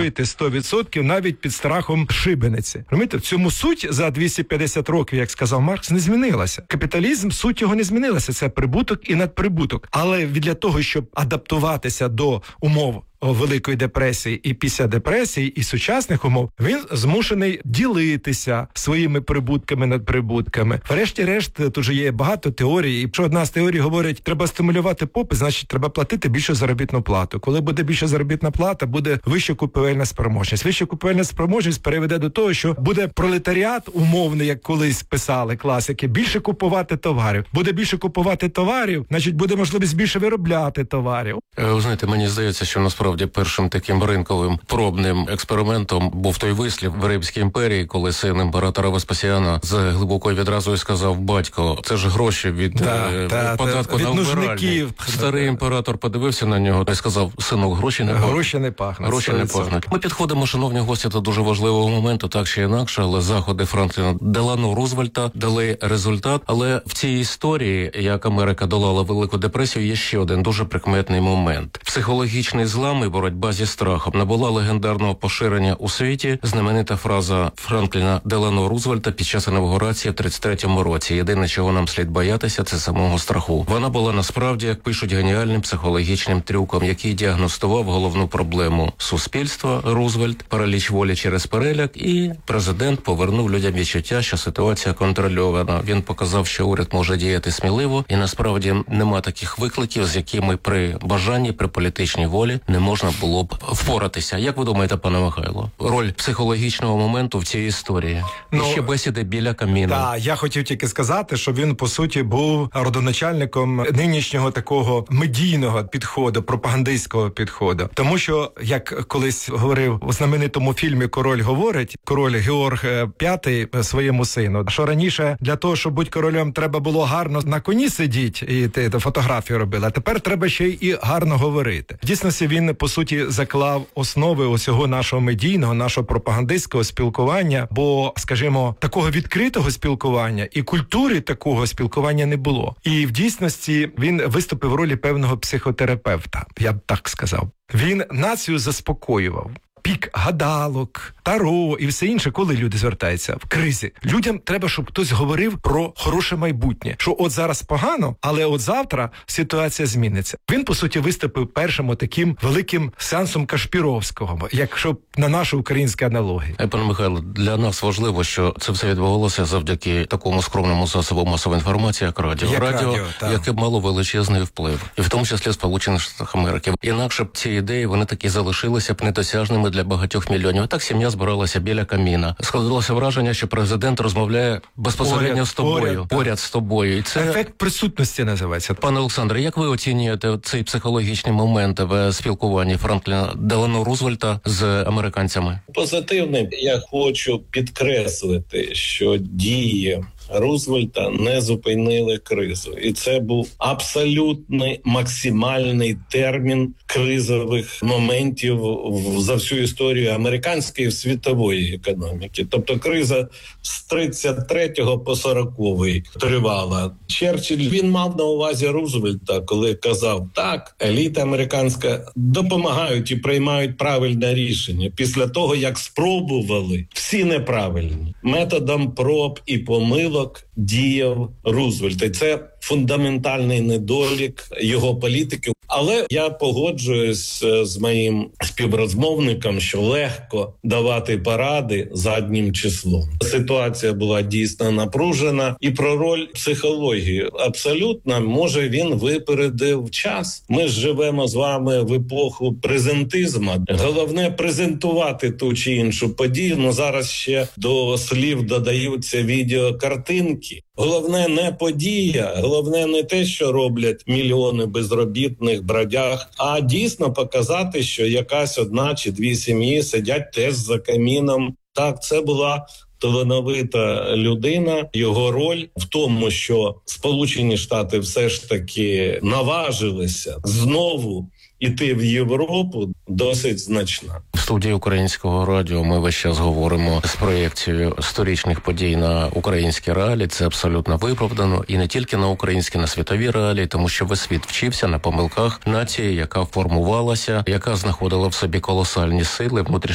жити 100% навіть під страхом шибениці. Розумієте, в цьому суть за 250 років, як сказав Маркс, не змінилася. Капіталізм, суть його не змінилася. Це прибуток і надприбуток. Але для того, щоб адаптуватися до умов Великої депресії і після депресії, і сучасних умов, він змушений ділитися своїми прибутками над прибутками. Врешті-решт, тут же є багато теорій, і якщо одна з теорій говорить, треба стимулювати попит, значить треба платити більшу заробітну плату. Коли буде більша заробітна плата, буде вища купівельна спроможність. Вища купівельна спроможність переведе до того, що буде пролетаріат умовний, як колись писали класики, більше купувати товарів. Буде більше купувати товарів, значить буде можливість більше виробляти товарів. Ви знаєте, мені здається, що насправді першим таким ринковим пробним експериментом був той вислів в Римській імперії, коли син імператора Веспасіана з глибокою відразою сказав: батько, це ж гроші від податку на вбиральні. Старий імператор подивився на нього і сказав: синок, гроші не пахнуть. Гроші не пахнуть. Гроші не пахнуть. Ми підходимо, шановні гості, до дуже важливого моменту, так чи інакше, але заходи Франкліна Делано Рузвельта дали результат. Але в цій історії, як Америка долала Велику депресію, є ще один дуже прикметний момент. Психологічний злам і боротьба зі страхом набула легендарного поширення у світі знаменита фраза Франкліна Делано Рузвельта під час інавгурації в 33-му році: єдине, чого нам слід боятися, це самого страху. Вона була насправді, як пишуть, геніальним психологічним трюком, який діагностував головну проблему суспільства. Рузвельт – параліч волі через переляк, і президент повернув людям відчуття, що ситуація контрольована. Він показав, що уряд може діяти сміливо, і насправді нема таких викликів, з якими при бажанні, при політичній волі не можна було б впоратися. Як ви думаєте, пане Михайло, роль психологічного моменту в цій історії? І ще бесіди біля каміну. Так, я хотів тільки сказати, що він, по суті, був родоначальником нинішнього такого медійного підходу, пропагандистського підходу. Тому що, як колись говорив у знаменитому фільмі «Король говорить», король Георг V своєму сину, що раніше для того, щоб бути королем, треба було гарно на коні сидіти і фотографію робили, а тепер треба ще і гарно говорити. В дійсності він, по суті, заклав основи усього нашого медійного, нашого пропагандистського спілкування, бо, скажімо, такого відкритого спілкування і культури такого спілкування не було. І в дійсності він виступив в ролі певного психотерапевта, я б так сказав. Він націю заспокоював. Пік гадалок, таро і все інше, коли люди звертаються в кризі. Людям треба, щоб хтось говорив про хороше майбутнє. Що от зараз погано, але от завтра ситуація зміниться. Він, по суті, виступив першим таким великим сеансом Кашпіровського, якщо на нашу українську аналогію. Пане Михайло, для нас важливо, що це все відбувалося завдяки такому скромному засобу масової інформації, як радіо. Радіо, яке мало величезний вплив. І в тому числі в Сполучених Штатах Америки. Інакше б ці ідеї, вони такі залишилися б недосяжними для багатьох мільйонів. Так сім'я збиралася біля каміна. Складалося враження, що президент розмовляє безпосередньо з тобою, поряд з тобою. І це ефект присутності називається. Пане Олександре, як ви оцінюєте цей психологічний момент в спілкуванні Франкліна Делано Рузвельта з американцями? Позитивним я хочу підкреслити, що дії Рузвельта не зупинили кризу. І це був абсолютний максимальний термін кризових моментів за всю історію американської і світової економіки. Тобто криза з 33-го по 40-й тривала. Черчилль, він мав на увазі Рузвельта, коли казав: так, еліта американська допомагають і приймають правильне рішення після того, як спробували всі неправильні. Методом проб і помилок діяв Рузвельт. І це фундаментальний недолік його політики. Але я погоджуюсь з моїм співрозмовником, що легко давати поради заднім числом. Ситуація була дійсно напружена. І про роль психології абсолютно, може, він випередив час. Ми ж живемо з вами в епоху презентизму. Головне презентувати ту чи іншу подію. Ну, зараз ще до слів додаються відеокартинки. Головне не подія, головне не те, що роблять мільйони безробітних бродяг, а дійсно показати, що якась одна чи дві сім'ї сидять теж за каміном. Так, це була талановита людина. Його роль в тому, що Сполучені Штати все ж таки наважилися знову іти в Європу, досить значна. В студії Українського радіо ми весь час говоримо з проєкцією сторічних подій на українські реалії. Це абсолютно виправдано. І не тільки на українські, на світові реалії, тому що весь світ вчився на помилках нації, яка формувалася, яка знаходила в собі колосальні сили внутрішньо